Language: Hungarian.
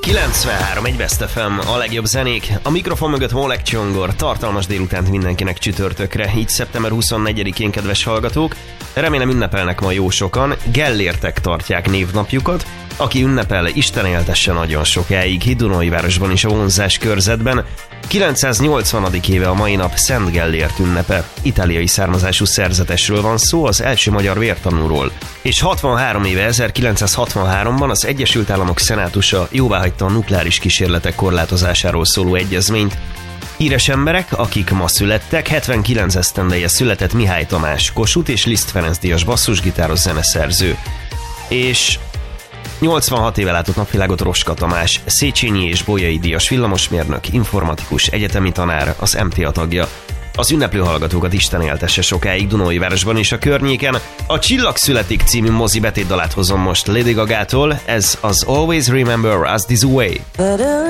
93, egy Best FM, a legjobb zenék. A mikrofon mögött Molek Csongor, tartalmas délutánt mindenkinek csütörtökre, így szeptember 24-én, kedves hallgatók. Remélem ünnepelnek ma jó sokan, Gellértek tartják névnapjukat. Aki ünnepel, Isten éltesse nagyon sokáig, Dunaújvárosban is a vonzás körzetben. 980. éve a mai nap Szent Gellért ünnepe. Itáliai származású szerzetesről van szó, az első magyar vértanúról. És 63 éve, 1963-ban az Egyesült Államok szenátusa jóváhagyta a nukleáris kísérletek korlátozásáról szóló egyezményt. Híres emberek, akik ma születtek, 79 esztendeje született Mihály Tamás, Kossuth és Liszt Ferenc díjas basszusgitáros zeneszerző. És 86 éve látott napvilágot Roska Tamás, Széchenyi és Bolyai díjas villamosmérnök, informatikus, egyetemi tanár, az MTA tagja. Az ünneplő hallgatókat Isten éltesse sokáig Dunaújvárosban és a környéken. A Csillag születik című mozi betétdalát hozom most Lady Gagától, ez az Always Remember Us This Way.